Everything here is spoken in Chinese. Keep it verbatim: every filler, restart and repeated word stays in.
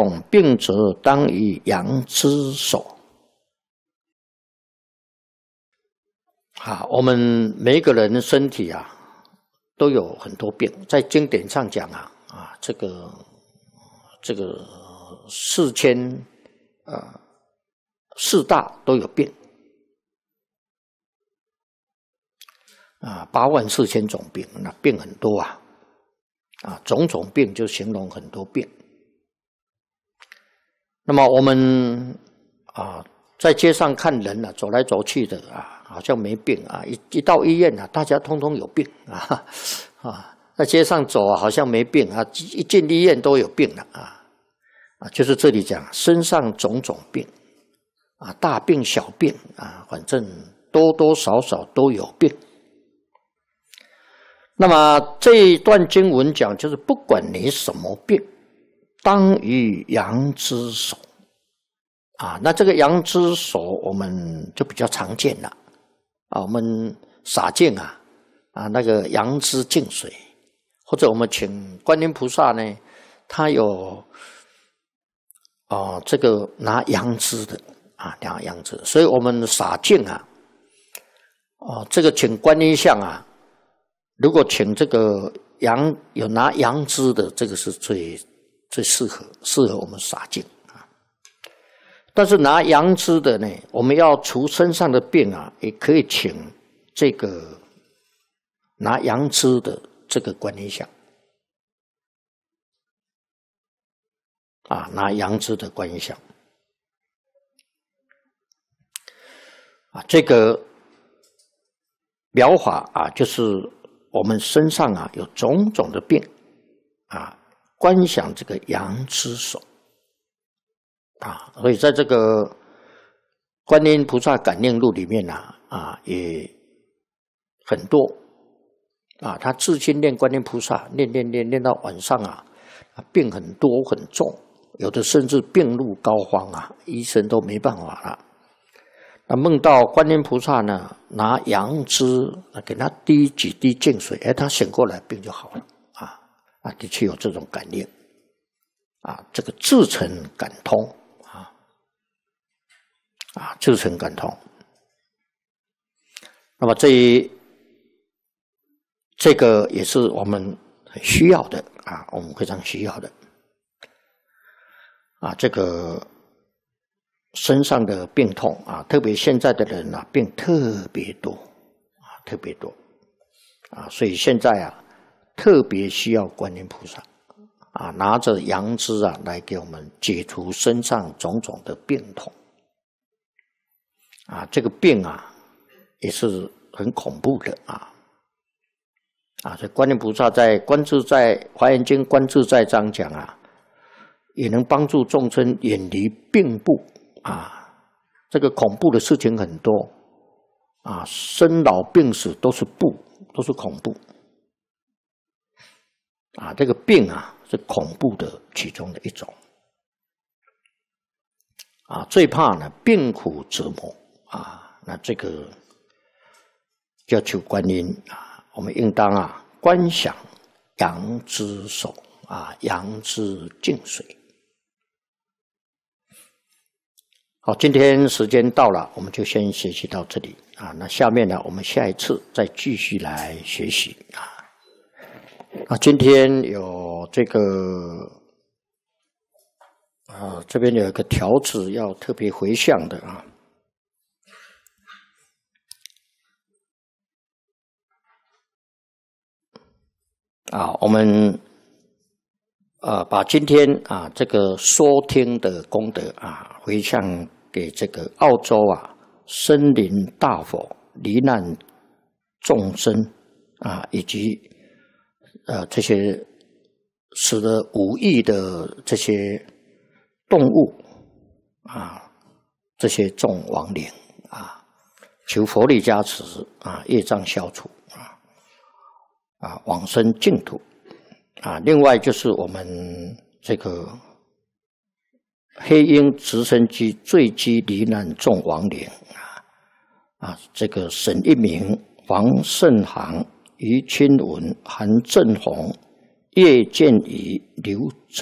兄，病则当以阳之手。啊，我们每一个人的身体啊，都有很多病。在经典上讲啊，啊，这个这个四千呃四大都有病啊，八万四千种病，那病很多啊，啊，种种病就形容很多病。那么我们啊，在街上看人啊，走来走去的啊。好像没病啊，一一到医院啊，大家通通有病啊啊，在街上走啊，好像没病啊，一进医院都有病了啊啊，就是这里讲身上种种病啊，大病小病啊，反正多多少少都有病。那么这一段经文讲，就是不管你什么病，当于阳之手啊。那这个阳之手，我们就比较常见了。啊，我们洒净啊，啊那个阳之净水，或者我们请观音菩萨呢，他有哦、呃、这个拿阳枝的啊，拿阳枝，所以我们洒净啊，哦、呃、这个请观音像啊，如果请这个阳有拿阳枝的，这个是最最适合适合我们洒净。但是拿阳枝的呢，我们要除身上的病啊，也可以请这个拿阳枝的这个观音像啊，拿阳枝的观音像啊，这个疗法啊，就是我们身上啊有种种的病啊，观想这个阳之手。啊，所以在这个《观音菩萨感应录》里面啊，啊也很多啊，他至今念观音菩萨，念念念念到晚上啊，病很多很重，有的甚至病入膏肓啊，医生都没办法了。那梦到观音菩萨呢，拿阳枝给他滴几滴净水，哎，他醒过来，病就好了啊啊，的确有这种感应啊，这个至诚感通。啊，至诚感通。那么这一这个也是我们很需要的啊，我们非常需要的啊。这个身上的病痛啊，特别现在的人啊，病特别多啊，特别多啊，所以现在啊，特别需要观音菩萨啊，拿着阳枝啊，来给我们解除身上种种的病痛。啊，这个病啊，也是很恐怖的啊！啊，这观音菩萨在《观自在华严经》《观自在章》讲啊，也能帮助众生远离病怖啊。这个恐怖的事情很多啊，生老病死都是怖，都是恐怖啊。这个病啊，是恐怖的其中的一种啊。最怕呢，病苦折磨。啊，那这个要求观音啊，我们应当啊观想阳之手啊，阳之净水。好，今天时间到了，我们就先学习到这里啊。那下面呢，我们下一次再继续来学习啊。啊，今天有这个啊，这边有一个条子要特别回向的啊。啊，我们呃把今天啊这个说听的功德啊回向给这个澳洲啊森林大佛罹难众生啊，以及呃这些死了五亿的这些动物啊，这些众亡灵啊，求佛力加持啊，业障消除。啊，往生净土啊！另外就是我们这个黑鹰直升机坠机罹难众亡灵啊啊，这个沈一鸣、黄胜航、于清文、韩正宏、叶建仪、刘